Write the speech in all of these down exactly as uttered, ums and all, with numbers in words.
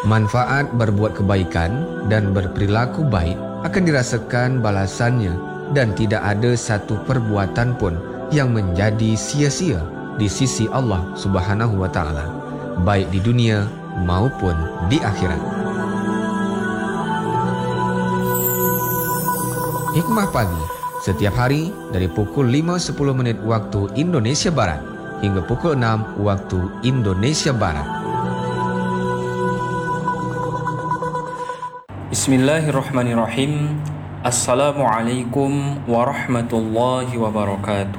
Manfaat berbuat kebaikan dan berperilaku baik akan dirasakan balasannya dan tidak ada satu perbuatan pun yang menjadi sia-sia di sisi Allah Subhanahu wa taala, baik di dunia maupun di akhirat. Hikmah pagi setiap hari dari pukul lima sepuluh menit waktu Indonesia Barat hingga pukul enam waktu Indonesia Barat. Bismillahirrahmanirrahim. Assalamualaikum warahmatullahi wabarakatuh.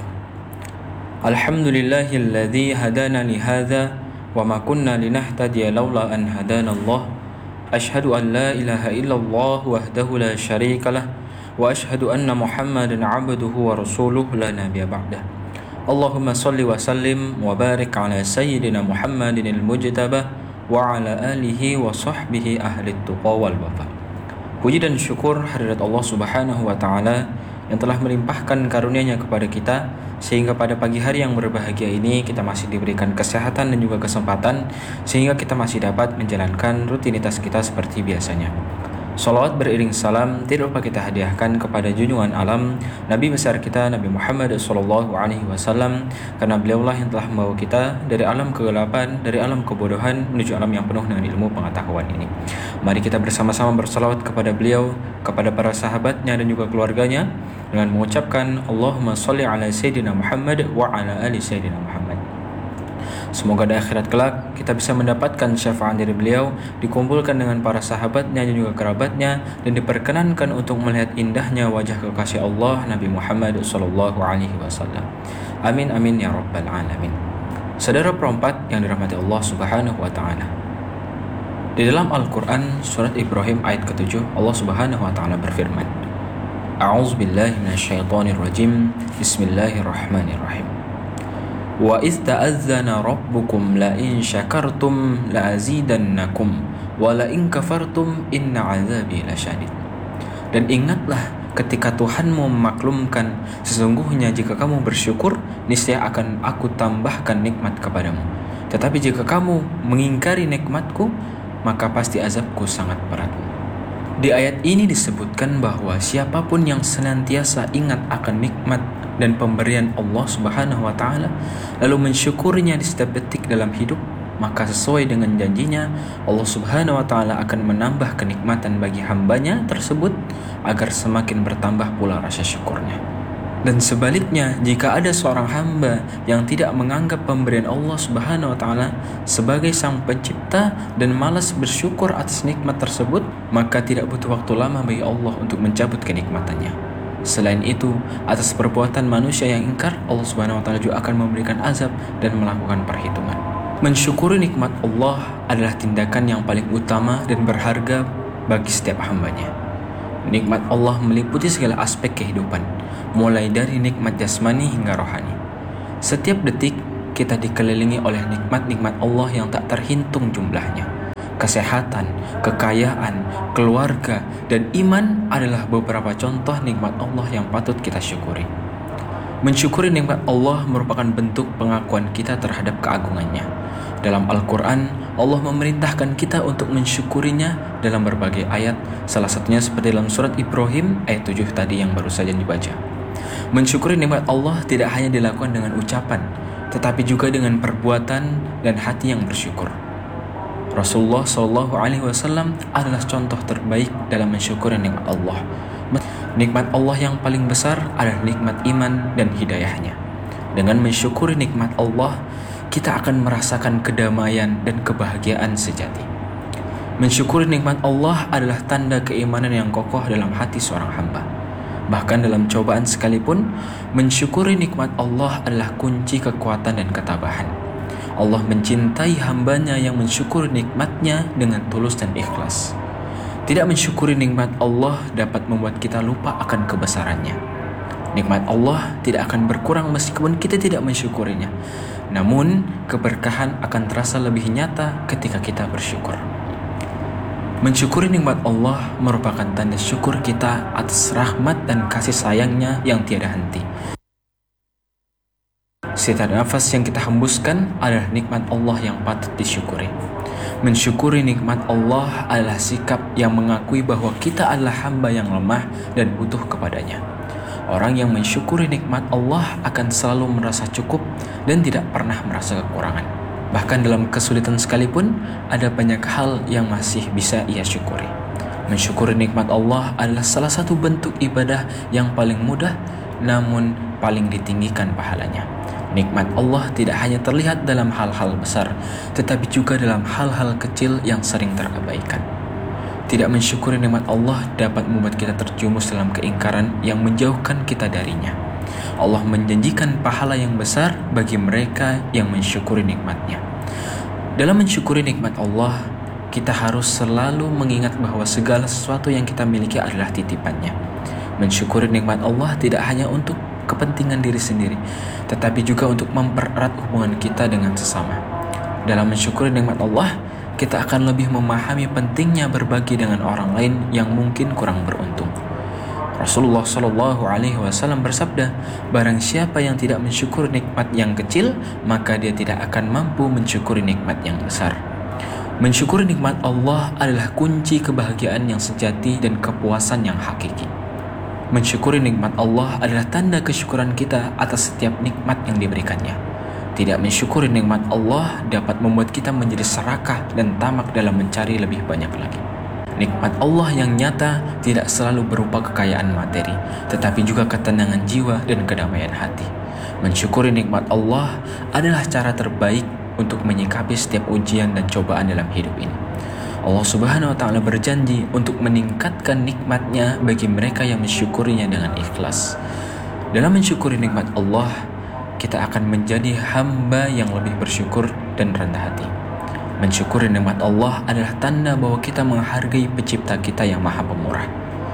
Alhamdulillahilladzi hadana li hadza wa ma kunna linahtadiya laula an hadana Allah. Asyhadu an la ilaha illallah wahdahu la syarikalah wa asyhadu anna Muhammadan 'abduhu wa rasuluhu la nabiyya ba'dah. Allahumma shalli wa sallim wa barik ala sayyidina Muhammadin al-mujtabah wa ala alihi wa sahbihi ahli tuqa wal wafa. Puji dan syukur hadirat Allah Subhanahu wa taala yang telah melimpahkan karunia-Nya kepada kita sehingga pada pagi hari yang berbahagia ini kita masih diberikan kesehatan dan juga kesempatan sehingga kita masih dapat menjalankan rutinitas kita seperti biasanya. Salawat beriring salam tidak lupa kita hadiahkan kepada junjungan alam Nabi besar kita Nabi Muhammad sallallahu alaihi wasallam, karena beliaulah yang telah membawa kita dari alam kegelapan, dari alam kebodohan menuju alam yang penuh dengan ilmu pengetahuan ini. Mari kita bersama-sama bersalawat kepada beliau, kepada para sahabatnya dan juga keluarganya dengan mengucapkan Allahumma sholli ala sayyidina Muhammad wa ala ali sayyidina Muhammad. Semoga di akhirat kelak kita bisa mendapatkan syafaat dari beliau, dikumpulkan dengan para sahabatnya dan juga kerabatnya, dan diperkenankan untuk melihat indahnya wajah kekasih Allah Nabi Muhammad sallallahu alaihi wasallam. Amin amin ya rabbal alamin. Saudara perempat yang dirahmati Allah Subhanahu wa taala, di dalam Al-Quran surat Ibrahim ayat ketujuh Allah Subhanahu wa taala berfirman, A'udzubillahi minasyaitonirrajim. Bismillahirrahmanirrahim. Wa idz ta'azzana rabbukum la in syakartum la azidannakum wa la in kafartum inna 'adzabi lasyadid. Dan ingatlah ketika Tuhanmu memaklumkan, sesungguhnya jika kamu bersyukur niscaya akan aku tambahkan nikmat kepadamu, tetapi jika kamu mengingkari nikmatku maka pasti azabku sangat berat. Di ayat ini disebutkan bahwa siapapun yang senantiasa ingat akan nikmat dan pemberian Allah Subhanahu wa taala lalu mensyukurinya di setiap detik dalam hidup, maka sesuai dengan janjinya Allah Subhanahu wa taala akan menambah kenikmatan bagi hambanya tersebut agar semakin bertambah pula rasa syukurnya. Dan sebaliknya, jika ada seorang hamba yang tidak menganggap pemberian Allah Subhanahu wa taala sebagai sang pencipta dan malas bersyukur atas nikmat tersebut, maka tidak butuh waktu lama bagi Allah untuk mencabut kenikmatannya. Selain itu, atas perbuatan manusia yang ingkar, Allah Subhanahu wa taala juga akan memberikan azab dan melakukan perhitungan. Mensyukuri nikmat Allah adalah tindakan yang paling utama dan berharga bagi setiap hambanya. Nikmat Allah meliputi segala aspek kehidupan, mulai dari nikmat jasmani hingga rohani. Setiap detik kita dikelilingi oleh nikmat-nikmat Allah yang tak terhitung jumlahnya. Kesehatan, kekayaan, keluarga, dan iman adalah beberapa contoh nikmat Allah yang patut kita syukuri. Mensyukuri nikmat Allah merupakan bentuk pengakuan kita terhadap keagungannya. Dalam Al-Quran, Allah memerintahkan kita untuk mensyukurinya dalam berbagai ayat, salah satunya seperti dalam surat Ibrahim ayat tujuh tadi yang baru saja dibaca. Mensyukuri nikmat Allah tidak hanya dilakukan dengan ucapan, tetapi juga dengan perbuatan dan hati yang bersyukur. Rasulullah shallallahu alaihi wasallam adalah contoh terbaik dalam mensyukuri nikmat Allah. Nikmat Allah yang paling besar adalah nikmat iman dan hidayahnya. Dengan mensyukuri nikmat Allah, kita akan merasakan kedamaian dan kebahagiaan sejati. Mensyukuri nikmat Allah adalah tanda keimanan yang kokoh dalam hati seorang hamba. Bahkan dalam cobaan sekalipun, mensyukuri nikmat Allah adalah kunci kekuatan dan ketabahan. Allah mencintai hambanya yang mensyukuri nikmatnya dengan tulus dan ikhlas. Tidak mensyukuri nikmat Allah dapat membuat kita lupa akan kebesarannya. Nikmat Allah tidak akan berkurang meskipun kita tidak mensyukurinya. Namun, keberkahan akan terasa lebih nyata ketika kita bersyukur. Mensyukuri nikmat Allah merupakan tanda syukur kita atas rahmat dan kasih sayangnya yang tiada henti. Setiap nafas yang kita hembuskan adalah nikmat Allah yang patut disyukuri. Mensyukuri nikmat Allah adalah sikap yang mengakui bahwa kita adalah hamba yang lemah dan butuh kepadanya. Orang yang mensyukuri nikmat Allah akan selalu merasa cukup dan tidak pernah merasa kekurangan. Bahkan dalam kesulitan sekalipun, ada banyak hal yang masih bisa ia syukuri. Mensyukuri nikmat Allah adalah salah satu bentuk ibadah yang paling mudah namun paling ditinggikan pahalanya. Nikmat Allah tidak hanya terlihat dalam hal-hal besar, tetapi juga dalam hal-hal kecil yang sering terabaikan. Tidak mensyukuri nikmat Allah dapat membuat kita terjumus dalam keingkaran yang menjauhkan kita darinya. Allah menjanjikan pahala yang besar bagi mereka yang mensyukuri nikmatnya. Dalam mensyukuri nikmat Allah, kita harus selalu mengingat bahwa segala sesuatu yang kita miliki adalah titipannya. Mensyukuri nikmat Allah tidak hanya untuk kepentingan diri sendiri, tetapi juga untuk mempererat hubungan kita dengan sesama. Dalam mensyukuri nikmat Allah, kita akan lebih memahami pentingnya berbagi dengan orang lain yang mungkin kurang beruntung. Rasulullah shallallahu alaihi wasallam bersabda, barang siapa yang tidak mensyukuri nikmat yang kecil, maka dia tidak akan mampu mensyukuri nikmat yang besar. Mensyukuri nikmat Allah adalah kunci kebahagiaan yang sejati dan kepuasan yang hakiki. Mensyukuri nikmat Allah adalah tanda kesyukuran kita atas setiap nikmat yang diberikannya. Tidak mensyukuri nikmat Allah dapat membuat kita menjadi serakah dan tamak dalam mencari lebih banyak lagi. Nikmat Allah yang nyata tidak selalu berupa kekayaan materi, tetapi juga ketenangan jiwa dan kedamaian hati. Mensyukuri nikmat Allah adalah cara terbaik untuk menyikapi setiap ujian dan cobaan dalam hidup ini. Allah Subhanahu wa Ta'ala berjanji untuk meningkatkan nikmatnya bagi mereka yang mensyukurinya dengan ikhlas. Dalam mensyukuri nikmat Allah, kita akan menjadi hamba yang lebih bersyukur dan rendah hati. Mensyukuri nikmat Allah adalah tanda bahwa kita menghargai pencipta kita yang maha pemurah.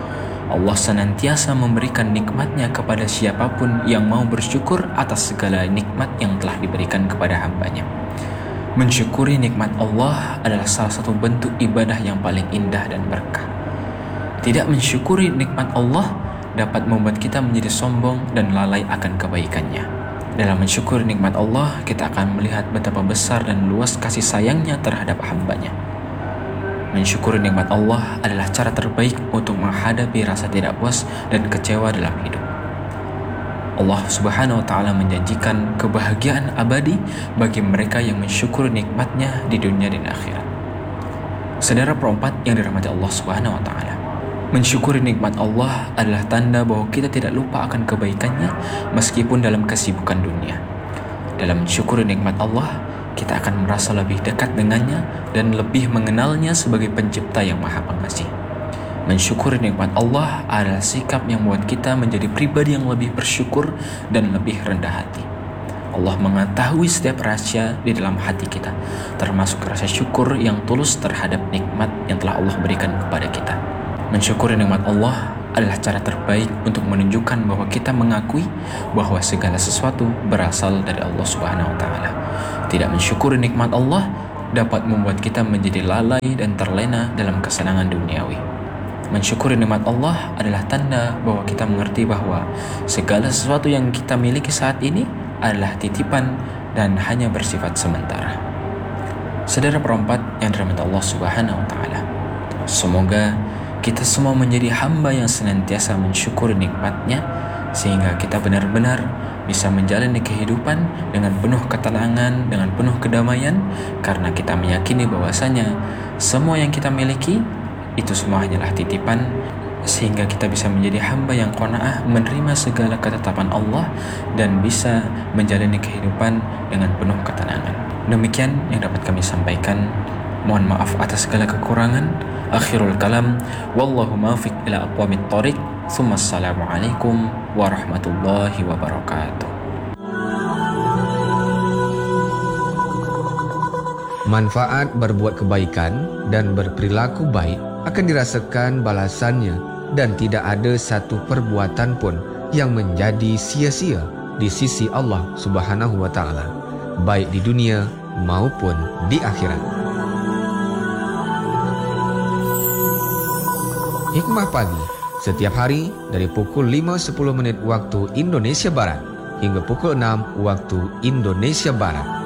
Allah senantiasa memberikan nikmatnya kepada siapapun yang mau bersyukur atas segala nikmat yang telah diberikan kepada hambanya. Mensyukuri nikmat Allah adalah salah satu bentuk ibadah yang paling indah dan berkah. Tidak mensyukuri nikmat Allah dapat membuat kita menjadi sombong dan lalai akan kebaikannya. Dalam mensyukuri nikmat Allah, kita akan melihat betapa besar dan luas kasih sayangnya terhadap hambanya. Mensyukuri nikmat Allah adalah cara terbaik untuk menghadapi rasa tidak puas dan kecewa dalam hidup. Allah Subhanahu wa Ta'ala menjanjikan kebahagiaan abadi bagi mereka yang mensyukuri nikmatnya di dunia dan akhirat. Saudara perempat yang dirahmati Allah Subhanahu wa Ta'ala, mensyukuri nikmat Allah adalah tanda bahwa kita tidak lupa akan kebaikannya meskipun dalam kesibukan dunia. Dalam mensyukuri nikmat Allah, kita akan merasa lebih dekat dengannya dan lebih mengenalnya sebagai pencipta yang maha pengasih. Mensyukuri nikmat Allah adalah sikap yang membuat kita menjadi pribadi yang lebih bersyukur dan lebih rendah hati. Allah mengetahui setiap rahasia di dalam hati kita, termasuk rasa syukur yang tulus terhadap nikmat yang telah Allah berikan kepada kita. Mensyukuri nikmat Allah adalah cara terbaik untuk menunjukkan bahwa kita mengakui bahwa segala sesuatu berasal dari Allah Subhanahu wa Ta'ala. Tidak mensyukuri nikmat Allah dapat membuat kita menjadi lalai dan terlena dalam kesenangan duniawi. Mensyukuri nikmat Allah adalah tanda bahwa kita mengerti bahwa segala sesuatu yang kita miliki saat ini adalah titipan dan hanya bersifat sementara. Saudara perempat yang dirahmati Allah Subhanahu wa Ta'ala, semoga kita semua menjadi hamba yang senantiasa mensyukuri nikmatnya, sehingga kita benar-benar bisa menjalani kehidupan dengan penuh ketenangan, dengan penuh kedamaian, karena kita meyakini bahwasanya semua yang kita miliki itu semua hanyalah titipan, sehingga kita bisa menjadi hamba yang qanaah menerima segala ketetapan Allah dan bisa menjalani kehidupan dengan penuh ketenangan. Demikian yang dapat kami sampaikan. Mohon maaf atas segala kekurangan. Akhirul kalam, wallahu muwaffiq ila aqwamit thoriq. Assalamualaikum warahmatullahi wabarakatuh. Manfaat berbuat kebaikan dan berperilaku baik akan dirasakan balasannya, dan tidak ada satu perbuatan pun yang menjadi sia-sia di sisi Allah Subhanahu wa Ta'ala, baik di dunia maupun di akhirat. Hikmah Pagi, setiap hari dari pukul lima sepuluh menit waktu Indonesia Barat hingga pukul enam waktu Indonesia Barat.